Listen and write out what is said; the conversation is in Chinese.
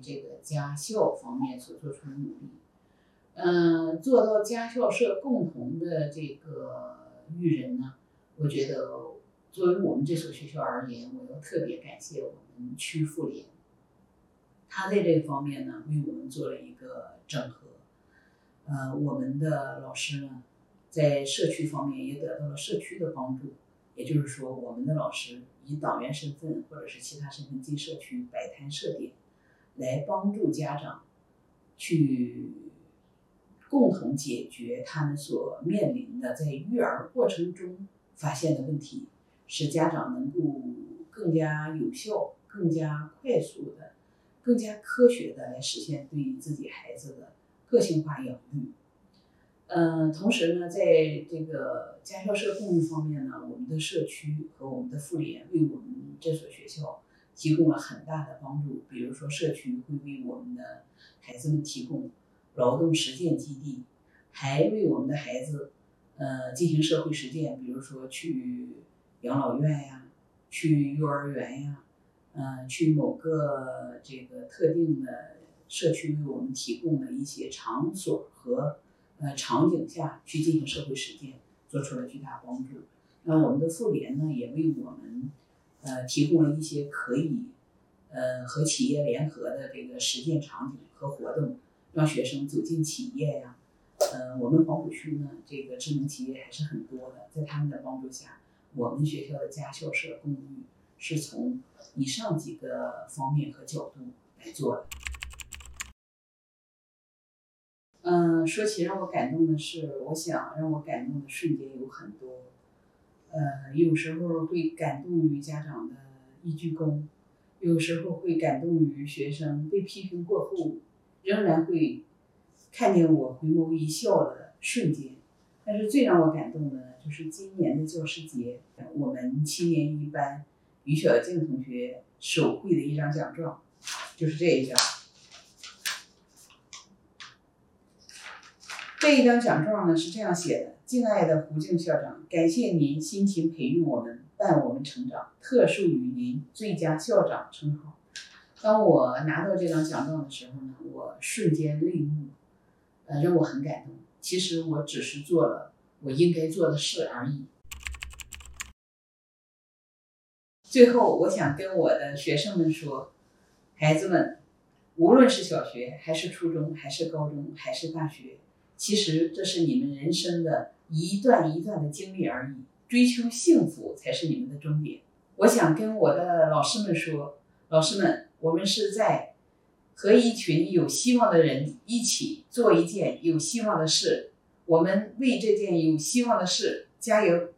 这个家校方面所做出的努力。做到家校社共同的这个育人呢，我觉得作为我们这所学校而言，我要特别感谢我们区妇联，他在这个方面呢为我们做了一个整合。我们的老师呢，在社区方面也得到了社区的帮助，也就是说，我们的老师以党员身份或者是其他身份进社区摆摊设点，来帮助家长去共同解决他们所面临的在育儿过程中发现的问题，使家长能够更加有效、更加快速的、更加科学的来实现对于自己孩子的个性化养育。同时呢，在这个家校社共育方面呢，我们的社区和我们的妇联为我们这所学校提供了很大的帮助。比如说，社区会为我们的孩子们提供劳动实践基地，还为我们的孩子进行社会实践，比如说去养老院呀，去幼儿园呀，去某个这个特定的社区为我们提供的一些场所和场景下去进行社会实践，做出了巨大帮助。那我们的妇联呢，也为我们提供了一些可以和企业联合的这个实践场景和活动，让学生走进企业呀。我们黄浦区呢，这个知名企业还是很多的，在他们的帮助下，我们学校的家校社共育是从以上几个方面和角度来做的。说起让我感动的事，我想让我感动的瞬间有很多。有时候会感动于家长的一鞠躬，有时候会感动于学生被批评过后仍然会看见我回眸一笑的瞬间。但是最让我感动的就是今年的教师节，我们7年1班于小静同学手绘的一张奖状，就是这一张。这一张奖状呢是这样写的：敬爱的胡静校长，感谢您辛勤培育我们，伴我们成长，特授予您最佳校长称号。当我拿到这张奖状的时候呢，我瞬间泪目，让我很感动。其实我只是做了我应该做的事而已。最后，我想跟我的学生们说，孩子们，无论是小学还是初中还是高中还是大学，其实这是你们人生的一段一段的经历而已，追求幸福才是你们的终点。我想跟我的老师们说，老师们，我们是在和一群有希望的人一起做一件有希望的事，我们为这件有希望的事加油。